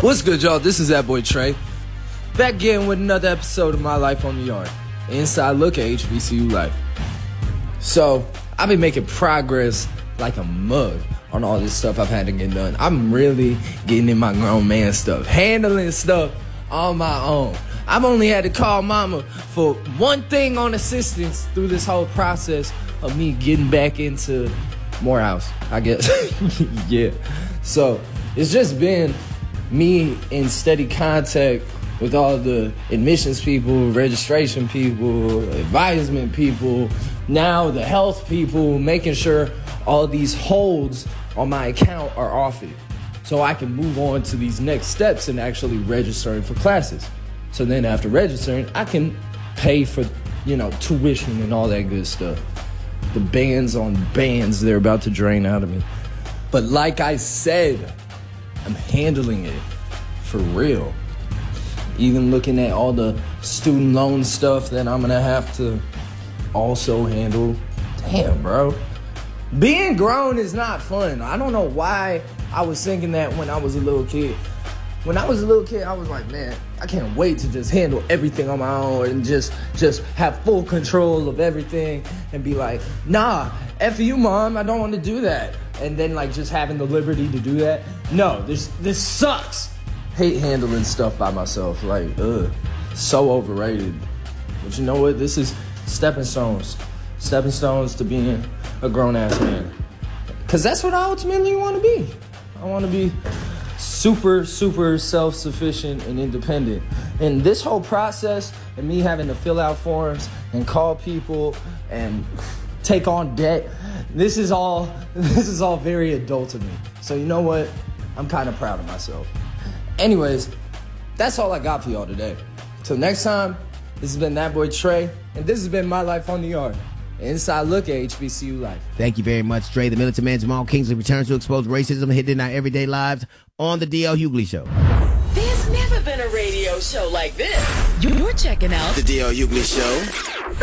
What's good, y'all? This is that boy Trey. Back again with another episode of My Life on the Yard. Inside look at HBCU life. So, I've been making progress like a mug on all this stuff I've had to get done. I'm really getting in my grown man stuff. Handling stuff on my own. I've only had to call mama for one thing on assistance through this whole process of me getting back into Morehouse, I guess. Yeah. So, it's just been me in steady contact with all the admissions people, registration people, advisement people, now the health people, making sure all these holds on my account are off it so I can move on to these next steps and actually registering for classes. So then after registering, I can pay for, tuition and all that good stuff. The bands on bands they're about to drain out of me. But like I said, I'm handling it for real. Even looking at all the student loan stuff that I'm gonna have to also handle. Damn, bro. Being grown is not fun. I don't know why I was thinking that when I was a little kid. When I was a little kid, I was like, man, I can't wait to just handle everything on my own and just have full control of everything and be like, nah, F you, mom, I don't want to do that. And then just having the liberty to do that. No, this sucks. Hate handling stuff by myself. So overrated. But you know what? This is stepping stones. Stepping stones to being a grown-ass man. Because that's what I ultimately want to be. I want to be super, super self-sufficient and independent. And this whole process and me having to fill out forms and call people and take on debt, this is all very adult to me. So you know what? I'm kind of proud of myself. Anyways, that's all I got for y'all today. Till next time, this has been that boy Trey, and this has been My Life on the Yard. Inside look at HBCU life. Thank you very much, Trey. The militant man Jamal Kingsley returns to expose racism hidden in our everyday lives on the DL Hughley Show. There's never been a radio show like this. You're checking out the DL Hughley Show.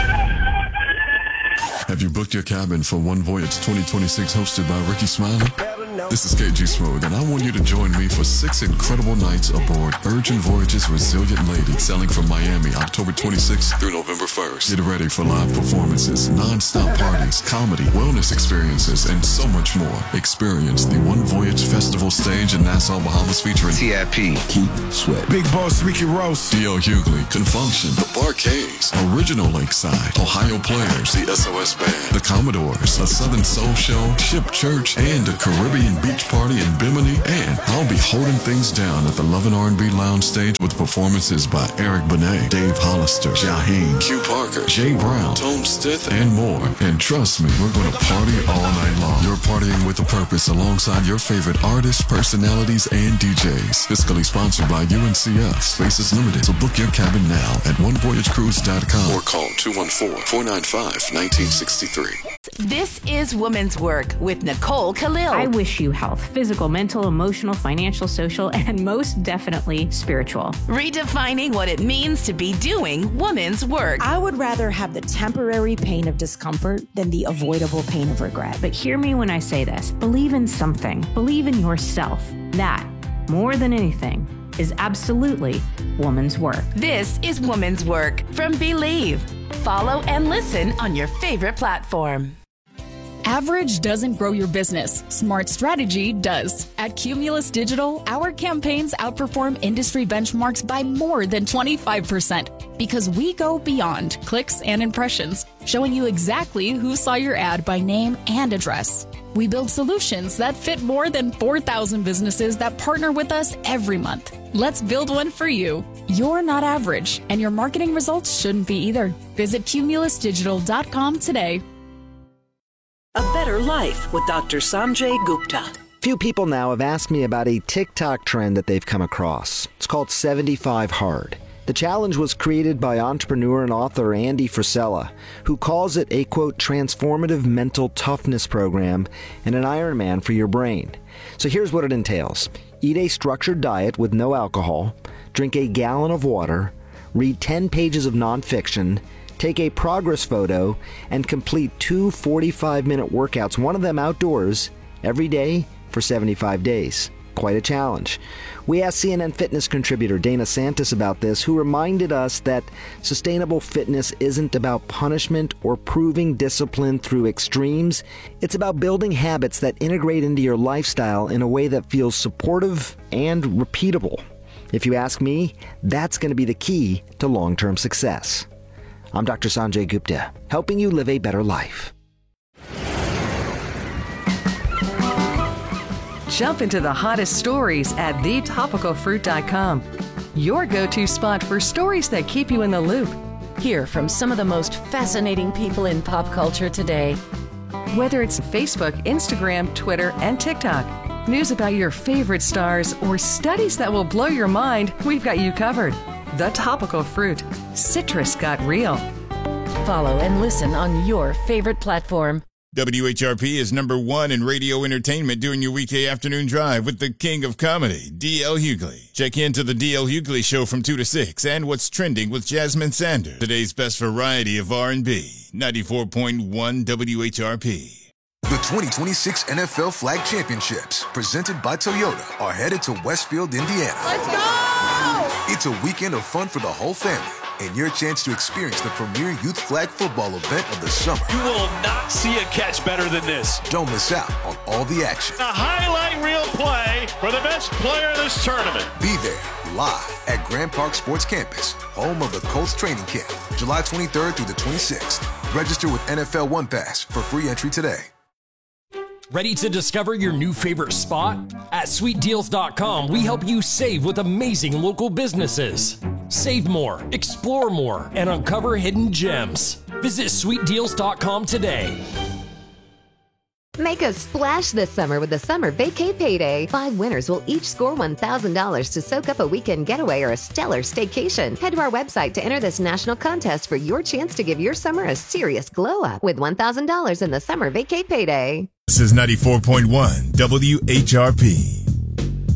Have you booked your cabin for One Voyage 2026 hosted by Ricky Smiley? This is KG Smooth, and I want you to join me for 6 incredible nights aboard Virgin Voyage's Resilient Lady, sailing from Miami October 26th through November 1st. Get ready for live performances, non-stop parties, comedy, wellness experiences, and so much more. Experience the One Voyage Festival stage in Nassau, Bahamas, featuring TIP, Keith Sweat, Big Boss Ricky Ross, DL Hughley, Confunction, The Barcades, Original Lakeside, Ohio Players, the SOS Band, the Commodores, a Southern Soul Show, Ship Church, and a Caribbean beach party in Bimini. And I'll be holding things down at the Love and R&B Lounge stage with performances by Eric Benet, Dave Hollister, Jaheim, Q Parker, Jay Brown, Tone Stith, and more. And trust me, we're going to party all night long. You're partying with a purpose alongside your favorite artists, personalities, and DJs. Fiscally sponsored by UNCF. Space is limited, so book your cabin now at onevoyagecruise.com or call 214-495-1963. This is Women's Work with Nicole Khalil. I wish you health, physical, mental, emotional, financial, social, and most definitely spiritual. Redefining what it means to be doing women's work. I would rather have the temporary pain of discomfort than the avoidable pain of regret. But hear me when I say this. Believe in something. Believe in yourself. That, more than anything, is absolutely woman's work. This is Women's Work from Believe. Follow and listen on your favorite platform. Average doesn't grow your business. Smart strategy does. At Cumulus Digital, our campaigns outperform industry benchmarks by more than 25% because we go beyond clicks and impressions, showing you exactly who saw your ad by name and address. We build solutions that fit more than 4,000 businesses that partner with us every month. Let's build one for you. You're not average, and your marketing results shouldn't be either. Visit cumulusdigital.com today. A Better Life with Dr. Sanjay Gupta. Few people now have asked me about a TikTok trend that they've come across. It's called 75 Hard. The challenge was created by entrepreneur and author Andy Frisella, who calls it a, quote, transformative mental toughness program and an Ironman for your brain. So here's what it entails. Eat a structured diet with no alcohol, drink a gallon of water, read 10 pages of nonfiction, take a progress photo, and complete 2 45-minute workouts, one of them outdoors, every day for 75 days. quite a challenge. We asked CNN Fitness contributor Dana Santis about this, who reminded us that sustainable fitness isn't about punishment or proving discipline through extremes. It's about building habits that integrate into your lifestyle in a way that feels supportive and repeatable. If you ask me, that's going to be the key to long-term success. I'm Dr. Sanjay Gupta, helping you live a better life. Jump into the hottest stories at thetopicalfruit.com. Your go-to spot for stories that keep you in the loop. Hear from some of the most fascinating people in pop culture today. Whether it's Facebook, Instagram, Twitter, and TikTok, news about your favorite stars, or studies that will blow your mind, we've got you covered. The Topical Fruit. Citrus got real. Follow and listen on your favorite platform. WHRP is #1 in radio entertainment during your weekday afternoon drive with the king of comedy, D.L. Hughley. Check into the D.L. Hughley Show from 2 to 6 and What's Trending with Jasmine Sanders. Today's best variety of R&B. 94.1 WHRP. The 2026 NFL Flag Championships, presented by Toyota, are headed to Westfield, Indiana. Let's go! It's a weekend of fun for the whole family, and your chance to experience the premier youth flag football event of the summer. You will not see a catch better than this. Don't miss out on all the action. A highlight reel play for the best player of this tournament. Be there, live at Grand Park Sports Campus, home of the Colts training camp, July 23rd through the 26th. Register with NFL One Pass for free entry today. Ready to discover your new favorite spot? At SweetDeals.com, we help you save with amazing local businesses. Save more, explore more, and uncover hidden gems. Visit SweetDeals.com today. Make a splash this summer with the Summer Vacay Payday. 5 winners will each score $1,000 to soak up a weekend getaway or a stellar staycation. Head to our website to enter this national contest for your chance to give your summer a serious glow up with $1,000 in the Summer Vacay Payday. This is 94.1 WHRP.